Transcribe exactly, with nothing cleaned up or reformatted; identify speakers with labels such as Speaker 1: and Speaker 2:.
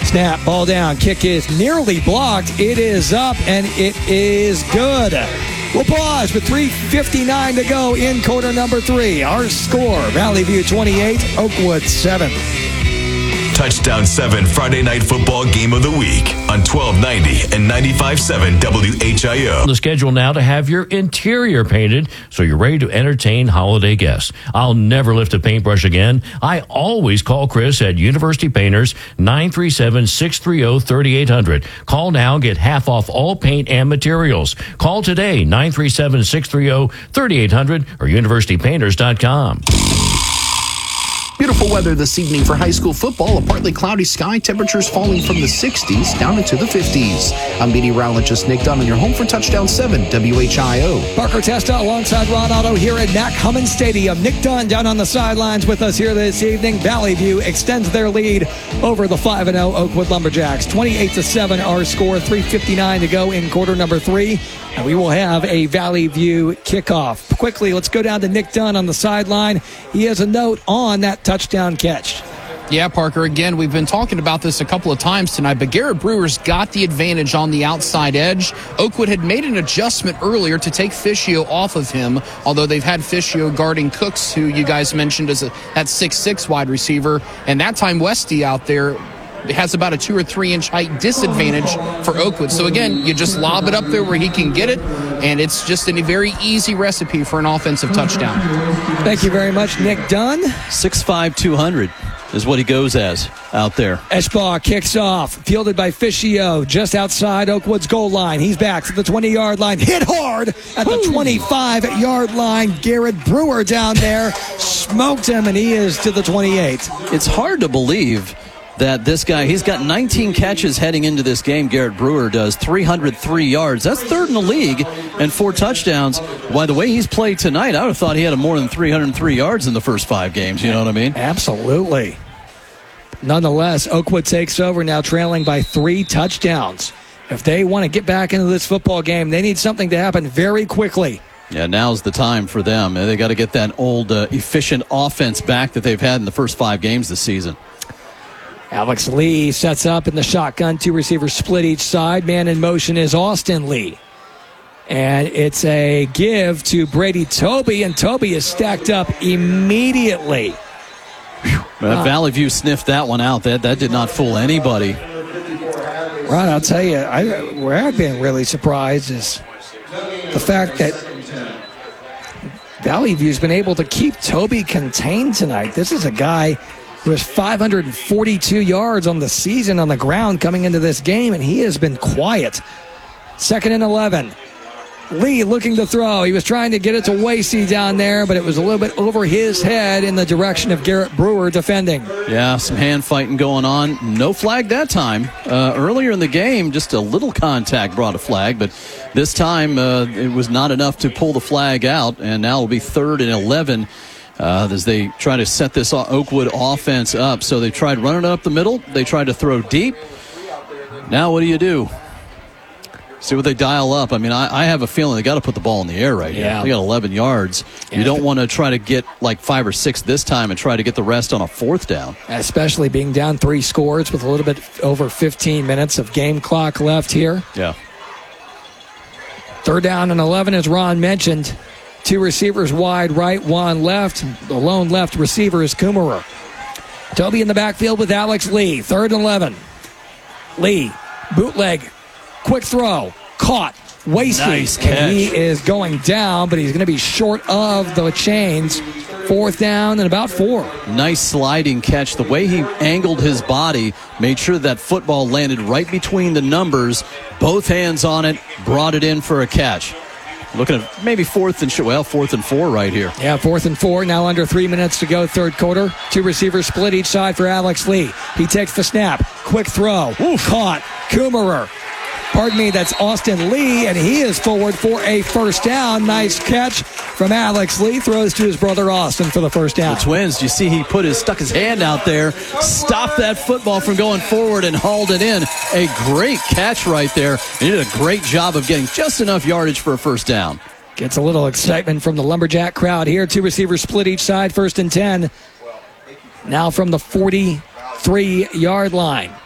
Speaker 1: Snap, ball down, kick is nearly blocked. It is up, and it is good. We'll pause with three fifty-nine to go in quarter number three. Our score, Valley View twenty-eight, Oakwood seven.
Speaker 2: Touchdown seven Friday Night Football Game of the Week on twelve ninety and ninety-five point seven W H I O.
Speaker 3: The schedule now to have your interior painted so you're ready to entertain holiday guests. I'll never lift a paintbrush again. I always call Chris at University Painters, nine three seven, six three zero, three eight zero zero. Call now, get half off all paint and materials. Call today, nine three seven, six three zero, three eight zero zero or university painters dot com.
Speaker 4: Beautiful weather this evening for high school football. A partly cloudy sky, temperatures falling from the sixties down into the fifties. I'm meteorologist Nick Dunn, and you're home for Touchdown seven W H I O.
Speaker 1: Parker Testa alongside Ron Otto here at Mack Hummons Stadium. Nick Dunn down on the sidelines with us here this evening. Valley View extends their lead over the five and oh Oakwood Lumberjacks. twenty-eight to seven our score, three fifty-nine to go in quarter number three. And we will have a Valley View kickoff. Quickly, let's go down to Nick Dunn on the sideline. He has a note on that touchdown catch.
Speaker 5: Yeah, Parker, again, we've been talking about this a couple of times tonight, but Garrett Brewer's got the advantage on the outside edge. Oakwood had made an adjustment earlier to take Fischio off of him, although they've had Fischio guarding Cooks, who you guys mentioned as a, that six six wide receiver. And that time, Westy out there has about a two or three inch height disadvantage for Oakwood. So again, you just lob it up there where he can get it, and it's just a very easy recipe for an offensive touchdown.
Speaker 1: Thank you very much, Nick Dunn.
Speaker 6: six five, two hundred is what he goes as out there.
Speaker 1: Eschbach kicks off, fielded by Fischio, just outside Oakwood's goal line. He's back to the twenty-yard line, hit hard at the twenty-five-yard line. Garrett Brewer down there smoked him, and he is to the twenty-eight.
Speaker 6: It's hard to believe that this guy, he's got nineteen catches heading into this game. Garrett Brewer does three hundred three yards. That's third in the league and four touchdowns. By the way he's played tonight, I would have thought he had more than three hundred three yards in the first five games. You know what I mean?
Speaker 1: Absolutely. Nonetheless, Oakwood takes over now, trailing by three touchdowns. If they want to get back into this football game, they need something to happen very quickly.
Speaker 6: Yeah, now's the time for them. They got to get that old, uh, efficient offense back that they've had in the first five games this season.
Speaker 1: Alex Lee sets up in the shotgun. Two receivers split each side. Man in motion is Austin Lee. And it's a give to Brady Toby, and Toby is stacked up immediately.
Speaker 6: Well, Valley View sniffed that one out. That that did not fool anybody.
Speaker 1: Ron, I'll tell you, I, where I've been really surprised is the fact that Valley View's been able to keep Toby contained tonight. This is a guy who has five hundred forty-two yards on the season on the ground coming into this game, and he has been quiet. Second and eleven. Lee looking to throw. He was trying to get it to Wasey down there, but it was a little bit over his head in the direction of Garrett Brewer defending.
Speaker 6: Yeah, some hand fighting going on. No flag that time. Uh, earlier in the game, just a little contact brought a flag, but this time uh, it was not enough to pull the flag out, and now it'll be third and eleven uh, as they try to set this Oakwood offense up. So they tried running it up the middle. They tried to throw deep. Now what do you do? See what they dial up. I mean, I, I have a feeling they got to put the ball in the air right
Speaker 1: yeah.
Speaker 6: here. They got eleven yards. Yeah. You don't want to try to get like five or six this time and try to get the rest on a fourth down.
Speaker 1: Especially being down three scores with a little bit over fifteen minutes of game clock left here.
Speaker 6: Yeah.
Speaker 1: Third down and eleven, as Ron mentioned. Two receivers wide right, one left. The lone left receiver is Kummerer. Toby in the backfield with Alex Lee. Third and eleven. Lee, bootleg. Quick throw, caught, Wasey,
Speaker 6: nice catch.
Speaker 1: And he is going down, but he's going to be short of the chains. Fourth down and about four.
Speaker 6: Nice sliding catch. The way he angled his body made sure that football landed right between the numbers. Both hands on it, brought it in for a catch. Looking at maybe fourth and well, fourth and four right here.
Speaker 1: Yeah, fourth and four. Now under three minutes to go, third quarter. Two receivers split each side for Alex Lee. He takes the snap. Quick throw. Oof. Caught. Kummerer. Pardon me, that's Austin Lee, and he is forward for a first down. Nice catch from Alex Lee. Throws to his brother Austin for the first down.
Speaker 6: The Twins, you see he put his stuck his hand out there, stopped that football from going forward and hauled it in. A great catch right there. He did a great job of getting just enough yardage for a first down.
Speaker 1: Gets a little excitement from the Lumberjack crowd here. Two receivers split each side, first and ten. Now from the forty-three-yard line.